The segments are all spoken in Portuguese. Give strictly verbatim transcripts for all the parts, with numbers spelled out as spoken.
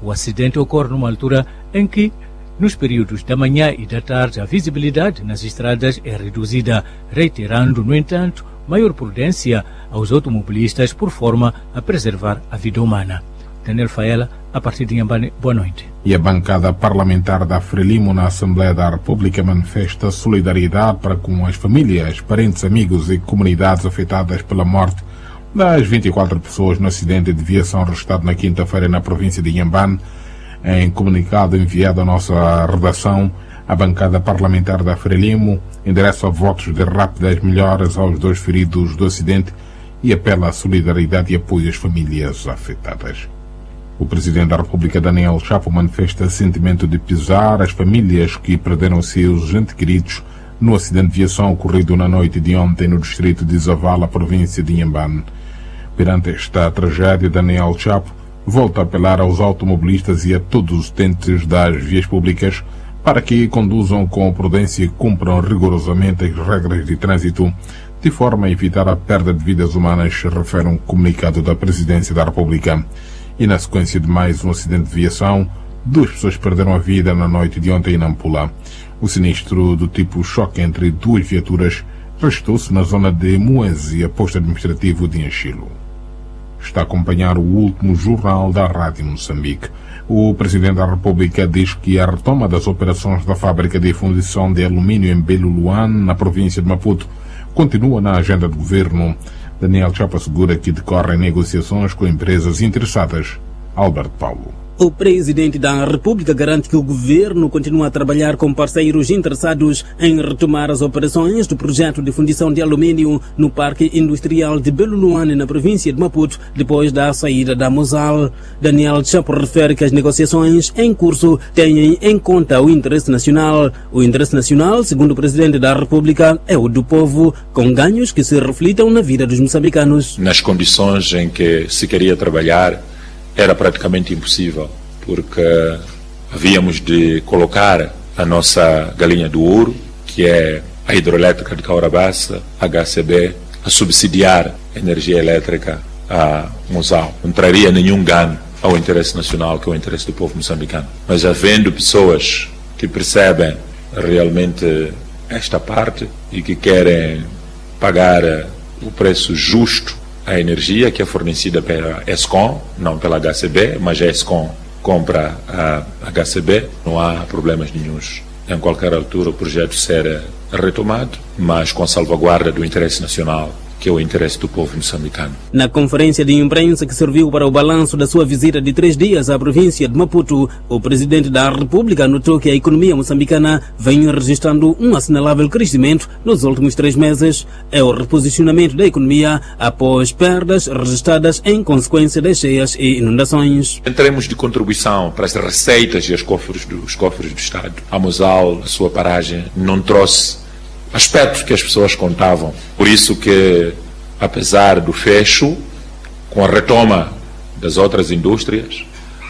O acidente ocorre numa altura em que, nos períodos da manhã e da tarde, a visibilidade nas estradas é reduzida, reiterando, no entanto, maior prudência aos automobilistas por forma a preservar a vida humana. Daniel Faela, a partir de Inhambane, boa noite. E a bancada parlamentar da Frelimo na Assembleia da República manifesta solidariedade para com as famílias, parentes, amigos e comunidades afetadas pela morte das vinte e quatro pessoas no acidente de viação registrado na quinta-feira na província de Inhambane. Em comunicado enviado à nossa redação, a bancada parlamentar da Frelimo endereça votos de rápidas melhoras aos dois feridos do acidente e apela à solidariedade e apoio às famílias afetadas. O Presidente da República, Daniel Chapo, manifesta sentimento de pesar às famílias que perderam seus entes queridos no acidente de viação ocorrido na noite de ontem no distrito de Zavala, província de Inhambane. Perante esta tragédia, Daniel Chapo volta a apelar aos automobilistas e a todos os utentes das vias públicas para que conduzam com prudência e cumpram rigorosamente as regras de trânsito, de forma a evitar a perda de vidas humanas, refere um comunicado da Presidência da República. E na sequência de mais um acidente de viação, duas pessoas perderam a vida na noite de ontem em Nampula. O sinistro do tipo choque entre duas viaturas registrou-se na zona de Moese, posto administrativo de Anchilo. Está a acompanhar o último jornal da Rádio Moçambique. O Presidente da República diz que a retoma das operações da fábrica de fundição de alumínio em Beluluane, na província de Maputo, continua na agenda do governo. Daniel Chapo assegura que decorrem negociações com empresas interessadas. Alberto Paulo. O Presidente da República garante que o governo continua a trabalhar com parceiros interessados em retomar as operações do projeto de fundição de alumínio no Parque Industrial de Beluluane, na província de Maputo, depois da saída da Mosal. Daniel Chapo refere que as negociações em curso têm em conta o interesse nacional. O interesse nacional, segundo o Presidente da República, é o do povo, com ganhos que se reflitam na vida dos moçambicanos. Nas condições em que se queria trabalhar, era praticamente impossível, porque havíamos de colocar a nossa galinha do ouro, que é a hidroelétrica de Caurabassa, H C B, a subsidiar a energia elétrica a Mosal. Não traria nenhum ganho ao interesse nacional, que é o interesse do povo moçambicano. Mas havendo pessoas que percebem realmente esta parte e que querem pagar o preço justo a energia que é fornecida pela ESCOM, não pela H C B, mas a ESCOM compra a H C B, não há problemas nenhuns. Em qualquer altura o projeto será retomado, mas com salvaguarda do interesse nacional, que é o interesse do povo moçambicano. Na conferência de imprensa que serviu para o balanço da sua visita de três dias à província de Maputo, o Presidente da República anotou que a economia moçambicana vem registrando um assinalável crescimento nos últimos três meses. É o reposicionamento da economia após perdas registradas em consequência das cheias e inundações. Em termos de contribuição para as receitas e os cofres do, os cofres do Estado, a Mosal, a sua paragem, não trouxe aspectos que as pessoas contavam. Por isso que, apesar do fecho, com a retoma das outras indústrias,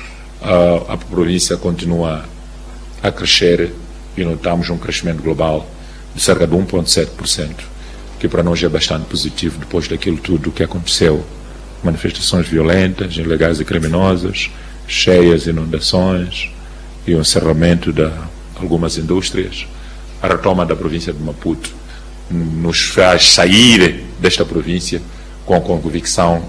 a, a província continua a crescer e notamos um crescimento global de cerca de um vírgula sete por cento, que para nós é bastante positivo depois daquilo tudo que aconteceu. Manifestações violentas, ilegais e criminosas, cheias, inundações e o encerramento de algumas indústrias. A retoma da província de Maputo nos faz sair desta província com a convicção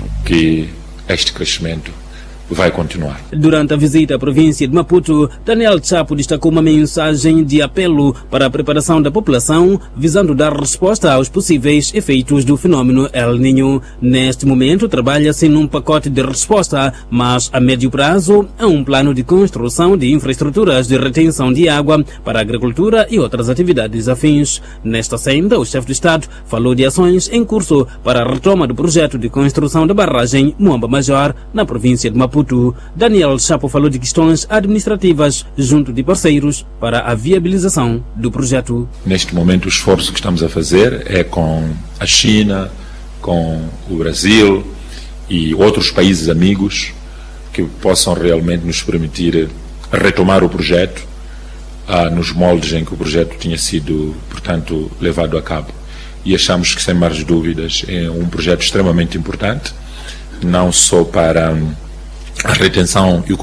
que este crescimento vai continuar. Durante a visita à província de Maputo, Daniel Chapo destacou uma mensagem de apelo para a preparação da população, visando dar resposta aos possíveis efeitos do fenômeno El Niño. Neste momento, trabalha-se num pacote de resposta, mas a médio prazo há um plano de construção de infraestruturas de retenção de água para a agricultura e outras atividades afins. Nesta senda, o chefe de Estado falou de ações em curso para a retoma do projeto de construção da barragem Muamba Major, na província de Maputo. Daniel Chapo falou de questões administrativas junto de parceiros para a viabilização do projeto. Neste momento, o esforço que estamos a fazer é com a China, com o Brasil e outros países amigos que possam realmente nos permitir retomar o projeto ah, nos moldes em que o projeto tinha sido, portanto, levado a cabo. E achamos que, sem mais dúvidas, é um projeto extremamente importante, não só para a retenção e o